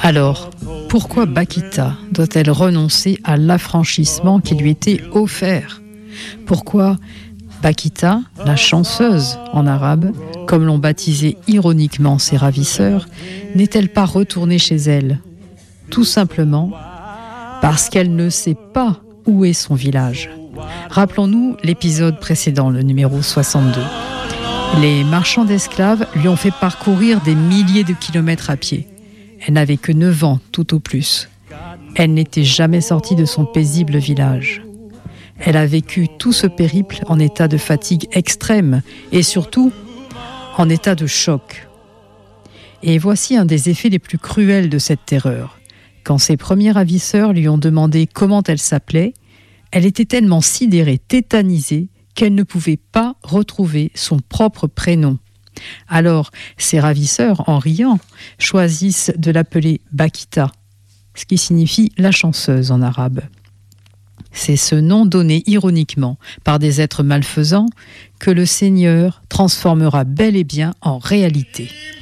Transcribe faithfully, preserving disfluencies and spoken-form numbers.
Alors, pourquoi Bakita doit-elle renoncer à l'affranchissement qui lui était offert ? Pourquoi Bakita, la chanceuse en arabe, comme l'ont baptisé ironiquement ses ravisseurs, n'est-elle pas retournée chez elle ? Tout simplement parce qu'elle ne sait pas où est son village. Rappelons-nous l'épisode précédent, le numéro soixante-deux. Les marchands d'esclaves lui ont fait parcourir des milliers de kilomètres à pied. Elle n'avait que neuf ans, tout au plus. Elle n'était jamais sortie de son paisible village. Elle a vécu tout ce périple en état de fatigue extrême et surtout en état de choc. Et voici un des effets les plus cruels de cette terreur. Quand ses premiers ravisseurs lui ont demandé comment elle s'appelait, elle était tellement sidérée, tétanisée, qu'elle ne pouvait pas retrouver son propre prénom. Alors, ses ravisseurs, en riant, choisissent de l'appeler Bakita, ce qui signifie la chanceuse en arabe. C'est ce nom donné ironiquement par des êtres malfaisants que le Seigneur transformera bel et bien en réalité.